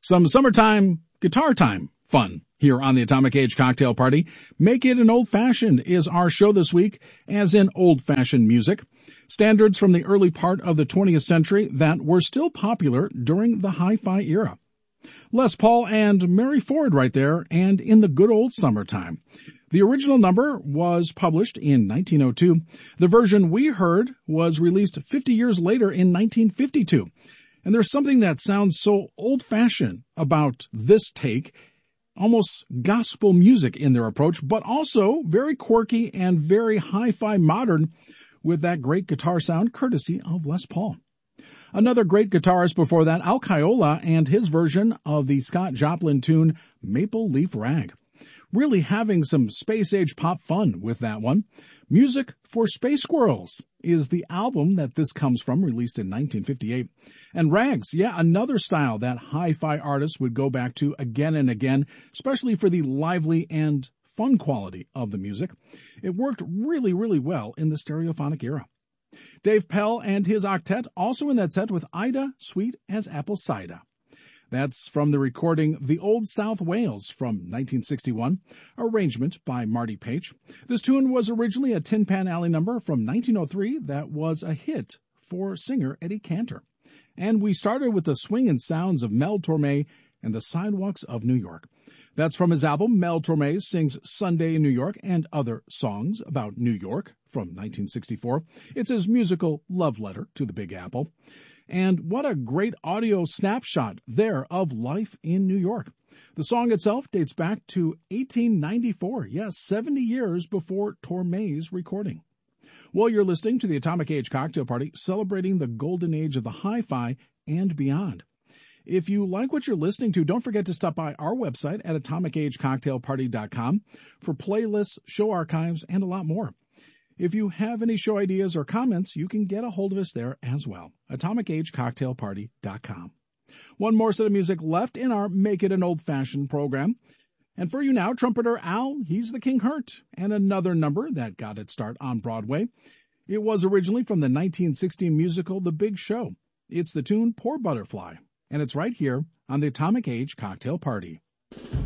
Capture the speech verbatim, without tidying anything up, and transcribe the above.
Some summertime guitar time fun here on the Atomic Age Cocktail Party. Make it an old-fashioned is our show this week, as in old-fashioned music. Standards from the early part of the twentieth century that were still popular during the hi-fi era. Les Paul and Mary Ford right there, and in the good old summertime. The original number was published in nineteen oh two. The version we heard was released fifty years later in nineteen fifty-two. And there's something that sounds so old-fashioned about this take, almost gospel music in their approach, but also very quirky and very hi-fi modern with that great guitar sound courtesy of Les Paul. Another great guitarist before that, Al Caiola, and his version of the Scott Joplin tune Maple Leaf Rag. Really having some space-age pop fun with that one. Music for Space Squirrels is the album that this comes from, released in nineteen fifty-eight. And Rags, yeah, another style that hi-fi artists would go back to again and again, especially for the lively and fun quality of the music. It worked really, really well in the stereophonic era. Dave Pell and his octet also in that set with Ida, Sweet as Apple Cider. That's from the recording The Old South Wales from nineteen sixty-one, arrangement by Marty Paich. This tune was originally a Tin Pan Alley number from nineteen oh three that was a hit for singer Eddie Cantor. And we started with the swinging sounds of Mel Torme and the Sidewalks of New York. That's from his album Mel Torme Sings Sunday in New York and Other Songs About New York from nineteen sixty-four. It's his musical love letter to the Big Apple. And what a great audio snapshot there of life in New York. The song itself dates back to eighteen ninety-four, yes, seventy years before Torme's recording. Well, you're listening to the Atomic Age Cocktail Party, celebrating the golden age of the hi-fi and beyond. If you like what you're listening to, don't forget to stop by our website at atomic age cocktail party dot com for playlists, show archives, and a lot more. If you have any show ideas or comments, you can get a hold of us there as well. atomic age cocktail party dot com. One more set of music left in our Make It an Old-Fashioned program. And for you now, trumpeter Al, he's the King Hurt, and another number that got its start on Broadway. It was originally from the nineteen sixty musical The Big Show. It's the tune Poor Butterfly, and it's right here on the Atomic Age Cocktail Party.